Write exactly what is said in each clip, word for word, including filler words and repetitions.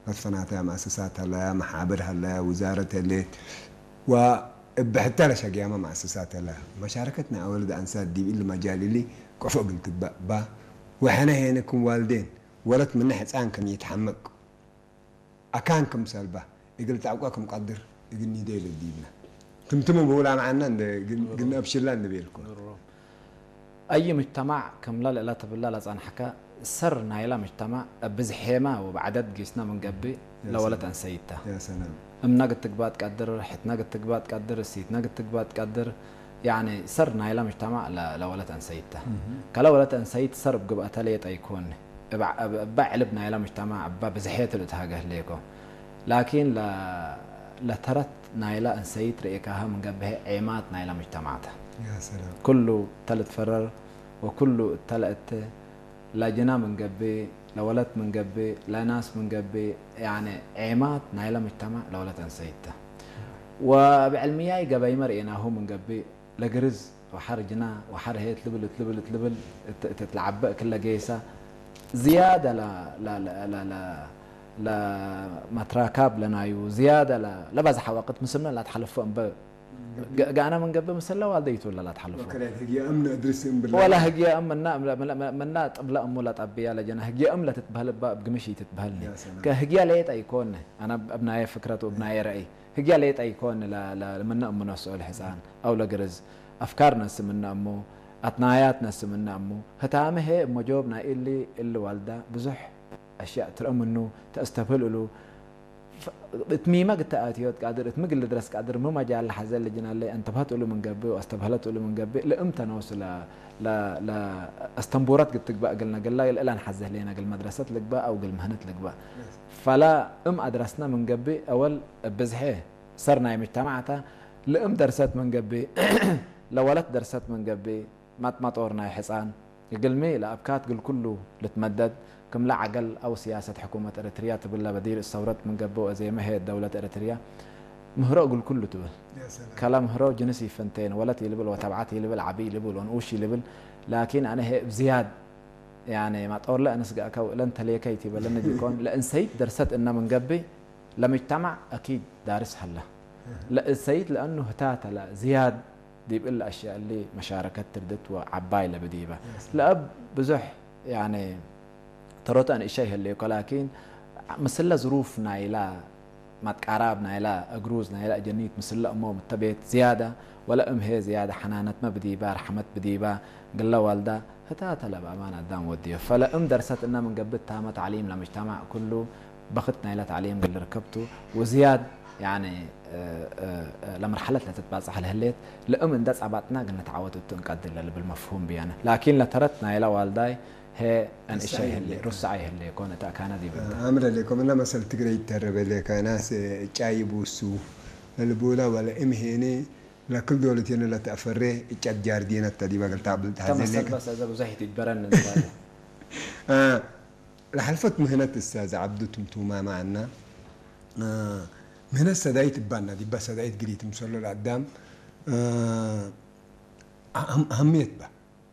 مدفناتها مؤسساتها لا محابرها لا وزارتها اللي وبحتى لها شقيامة مؤسساتها لا مشاركتنا أولاد أنساد دي اللي مجال اللي كفوا قلت با وحنا هنا كم والدين ولد من ناحية آن كم يتحمق أكانكم سلبة يقول تعقوكم قدر يقول نديل الديبنا تمتموا بولا معنا قلنا أبشلان نبيلكم أي مجتمع كم لا لا تبلا لا عن حكا سر نايلا مجتمع بزحيمة وبعدد جسنا من قبي لولا تنسيتها يا سلام أمنا قد تقبات قدر حتنا قد تقبات قدر سيتنا قد تقبات قدر يعني سر نايلا مجتمع لولا تنسيتها كلا ولا تنسيت سر بقبة تليت أيكون بعلب نايلا مجتمع بزحيت الاتهاجه ليكم لكن لا لا ترت نايلا أنسيت رئيكها من قبل عمات نايلا مجتمعاتها يا سلام كله تلت فرر وكله تلت لا جنا من قبل لا ولد من قبل لا ناس من قبل يعني عمات نايلا مجتمع لا ولد أنسيته وبعلمية قبل مرئنا هو من قبل لجرز وحرجنا وحرهيت لبل تلبل تلبل تتلعب كل جيسة زيادة لا لا لا لا لا لا متراكب لنا يو زيادة لا لا بزح وقت مسلمنا لا تحلفوا أم جانا من قبل مسلا والديت ولا لا تحلفوا وكلا هجي أمن أدرسهم بالله ولا هجي أم منا منا منا قبل أم ولا تأبيا لجنا هجي أم لا تتبهل بقمشي تتبهلني كهجي ليت أيكون أنا أبناء فكرة وأبناء رأي هجي ليت أيكون لا لا منا أم نسأل حسان أو لجرز أفكارنا سمنا أمو أتناياتنا سمنا أمو هتعمل هي مجاوبنا اللي اللي والده بزح أشياء ترى منه تستفهل له تميمة قد تأتيات قادر تمق اللي درس قادر مو مجال الحزن اللي جنا اللي انتبهت له من قبل واستبهلت له من قبل لأمتى نوصل لا لا لا استنبورات قد تقبأ قلنا قل لا الآن حزه لينا قل مدرسة لك بقى أو قل مهنة لك بقى فلا أم أدرسنا من قبل أول بزحه صرنا مجتمعته لأم درست من قبل لولت درست من قبل ما ما طورنا حصان يقول مي لا أبكات قل كله لتمدد كم لا عقل أو سياسة حكومة إريتريا تبلا بدير الثورات من قبل زي ما هي الدولة إريتريا مهراء قل كله تبل كلام مهراء جنسي فنتين ولت يلبل وتبعتي يلبل عبي يلبل ونوشي يلبل لكن أنا هي بزياد يعني ما تقول لا نسقى كو لن تليكي تبل لن يكون لأن سيد درست إنه من قبل لمجتمع أكيد دارس حله لا السيد لأنه هتاتا لا زياد دي بقول الأشياء اللي مشاركة تردت وعباي لبديبة لأب بزح يعني تروت أن إشي اللي لكن مثل ظروف نايلا ما تقرب نايلا أجروز نايلا جنيت مثل أمه متبيت زيادة ولا أم هي زيادة حنانت ما بديبة رحمت بديبة قال له والده هتاتا لا بأمانة دام وديه فلا أم درست إنها من قبل تامة تعليم لمجتمع كله بخت نايلا تعليم قال ركبته وزياد يعني آآ آآ لمرحلة لا تتباصح لهليت لأم اندس عباتنا قلنا تعودت تنقدر اللي بالمفهوم بيانا لكن لترتنا إلى والداي هي أن الشيء اللي رصعيه اللي كون تأكانا دي بدأ أمر لكم أنا مثلا تقرأ تربى لك ناس جايبوا السوق البولا ولا إم هني لكل دولتين لا تأفره إجاد جاردين التدي بقول تابل هذه لك بس إذا بزحت تجبرن آه لحلفت مهنة الساز عبد تمتوما معنا آه مهنة سدايت بنا دي بس سدايت قريت مسلول القدام آه أهم أهمية به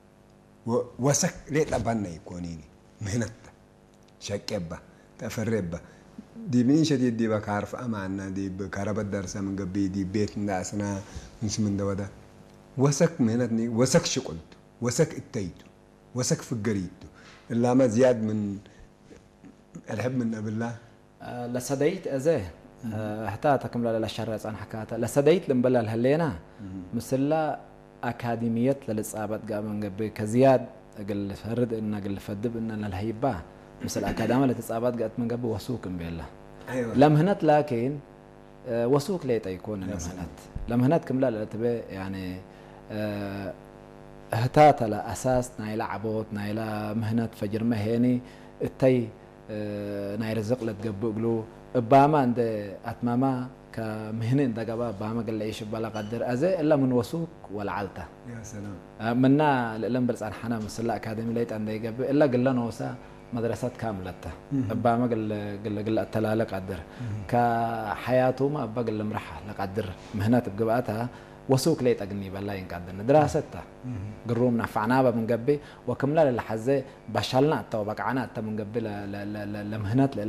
وسك ليه لبنا يكونيني مهنة شكبة تفربة دي مين شديد دي بكارف أمانة دي بكارب الدرس من قبل دي بيت ناسنا نس من دودا وسك مهنتني وسك شقلت وسك التيتو وسك في الجريدو إلا ما زياد من الحب من قبل الله أه لسديت أزاه أه حتى تكمل للشر عن حكاته لسديت لمبلا هلينا مثل أكاديمية للإصابات قام من قبل كزياد قال فرد إن قال فدب إن الهيبة مثل أكاديمية للإصابات قامت من قبل وسوق بيلا أيوة. لمهنت لكن أه وسوق ليت يكون لمهنت لمهنت كملا لتبي يعني أه هتاتا لا أساس نايلا عبوت نايلا مهنة فجر مهني التي أه نايل رزق لتقبلوا باما عند أتماما كمهنين دقبا باما قال يعيش بلا قدر أزي إلا من وسوق والعلته يا سلام أه منا لم برس عن حنا مسلا أكاديمي ليت عند يقب إلا قال لنا وسا مدرسات كاملة باما قال قال قال التلالة قدر كحياته ما أبى قال مرحة لقدر مهنات بقباتها وسوق ليت أجني بالله ينقدرنا دراستها قروم نفعنا من قبل وكملنا للحزة بشلنا تو بقعنا من قبل لمهنات